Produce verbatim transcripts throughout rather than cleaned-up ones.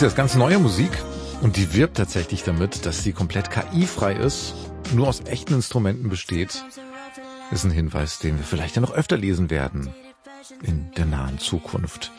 ist jetzt ganz neue Musik und die wirbt tatsächlich damit, dass sie komplett K I-frei ist, nur aus echten Instrumenten besteht. Ist ein Hinweis, den wir vielleicht ja noch öfter lesen werden in der nahen Zukunft.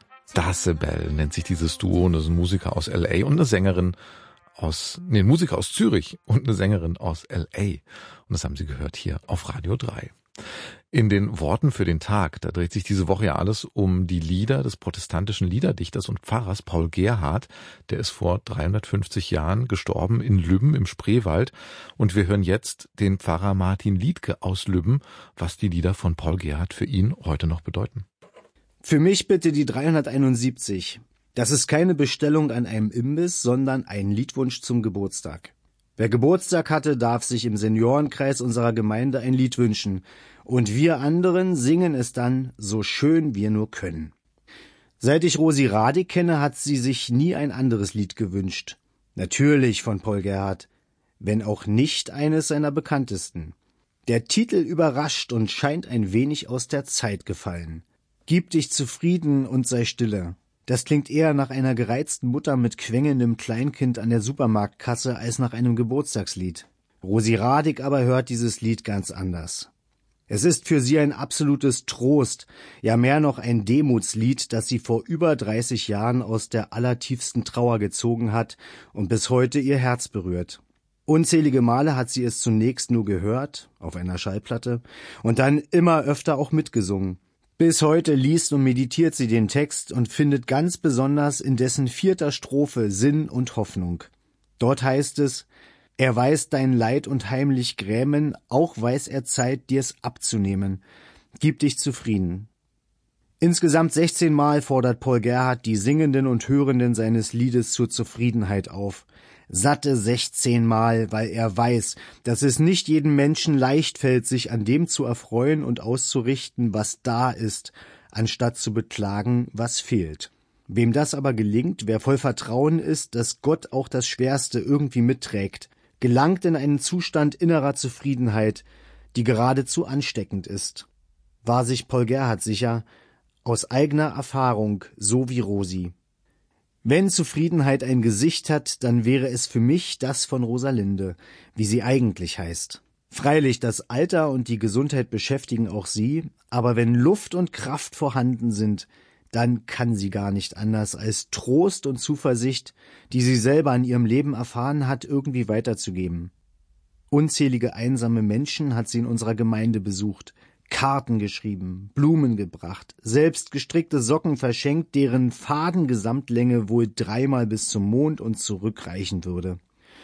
Decibel nennt sich dieses Duo, und das ist ein Musiker aus L A und eine Sängerin aus, nee, ein Musiker aus Zürich und eine Sängerin aus L A. Und das haben Sie gehört hier auf Radio drei. In den Worten für den Tag, da dreht sich diese Woche ja alles um die Lieder des protestantischen Liederdichters und Pfarrers Paul Gerhardt. Der ist vor dreihundertfünfzig Jahren gestorben in Lübben im Spreewald. Und wir hören jetzt den Pfarrer Martin Liedtke aus Lübben, was die Lieder von Paul Gerhardt für ihn heute noch bedeuten. Für mich bitte die dreihunderteinundsiebzig. Das ist keine Bestellung an einem Imbiss, sondern ein Liedwunsch zum Geburtstag. Wer Geburtstag hatte, darf sich im Seniorenkreis unserer Gemeinde ein Lied wünschen. Und wir anderen singen es dann so schön wir nur können. Seit ich Rosi Radig kenne, hat sie sich nie ein anderes Lied gewünscht. Natürlich von Paul Gerhardt, wenn auch nicht eines seiner bekanntesten. Der Titel überrascht und scheint ein wenig aus der Zeit gefallen. Gib dich zufrieden und sei stille. Das klingt eher nach einer gereizten Mutter mit quengelndem Kleinkind an der Supermarktkasse als nach einem Geburtstagslied. Rosi Radig aber hört dieses Lied ganz anders. Es ist für sie ein absolutes Trost, ja mehr noch ein Demutslied, das sie vor über dreißig Jahren aus der allertiefsten Trauer gezogen hat und bis heute ihr Herz berührt. Unzählige Male hat sie es zunächst nur gehört, auf einer Schallplatte, und dann immer öfter auch mitgesungen. Bis heute liest und meditiert sie den Text und findet ganz besonders in dessen vierter Strophe Sinn und Hoffnung. Dort heißt es: Er weiß dein Leid und heimlich Grämen, auch weiß er Zeit, dir's abzunehmen. Gib dich zufrieden. Insgesamt sechzehn Mal fordert Paul Gerhardt die Singenden und Hörenden seines Liedes zur Zufriedenheit auf. Satte sechzehn Mal, weil er weiß, dass es nicht jedem Menschen leicht fällt, sich an dem zu erfreuen und auszurichten, was da ist, anstatt zu beklagen, was fehlt. Wem das aber gelingt, wer voll Vertrauen ist, dass Gott auch das Schwerste irgendwie mitträgt, gelangt in einen Zustand innerer Zufriedenheit, die geradezu ansteckend ist. War sich Paul Gerhardt sicher, aus eigener Erfahrung, so wie Rosi. Wenn Zufriedenheit ein Gesicht hat, dann wäre es für mich das von Rosalinde, wie sie eigentlich heißt. Freilich, das Alter und die Gesundheit beschäftigen auch sie, aber wenn Luft und Kraft vorhanden sind, dann kann sie gar nicht anders, als Trost und Zuversicht, die sie selber in ihrem Leben erfahren hat, irgendwie weiterzugeben. Unzählige einsame Menschen hat sie in unserer Gemeinde besucht, Karten geschrieben, Blumen gebracht, selbst gestrickte Socken verschenkt, deren Fadengesamtlänge wohl dreimal bis zum Mond und zurückreichen würde.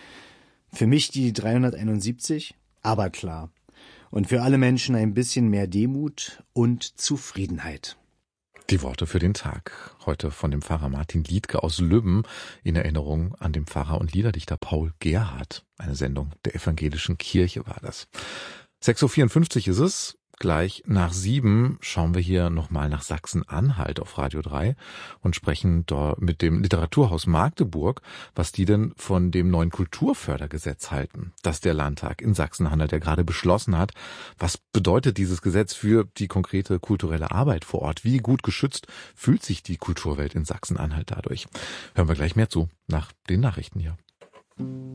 Für mich die dreihunderteinundsiebzig, aber klar. Und für alle Menschen ein bisschen mehr Demut und Zufriedenheit. Die Worte für den Tag. Heute von dem Pfarrer Martin Liedtke aus Lübben in Erinnerung an den Pfarrer und Liederdichter Paul Gerhardt. Eine Sendung der Evangelischen Kirche war das. sechs Uhr vierundfünfzig ist es. Gleich nach sieben schauen wir hier nochmal nach Sachsen-Anhalt auf Radio drei und sprechen dort mit dem Literaturhaus Magdeburg, was die denn von dem neuen Kulturfördergesetz halten, das der Landtag in Sachsen-Anhalt ja gerade beschlossen hat. Was bedeutet dieses Gesetz für die konkrete kulturelle Arbeit vor Ort? Wie gut geschützt fühlt sich die Kulturwelt in Sachsen-Anhalt dadurch? Hören wir gleich mehr zu, nach den Nachrichten hier.